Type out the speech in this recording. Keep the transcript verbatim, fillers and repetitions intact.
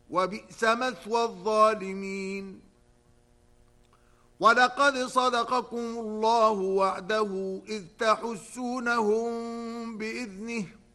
وبئس مثوى الظالمين. ولقد صدقكم الله وعده إذ تحسونهم بإذنه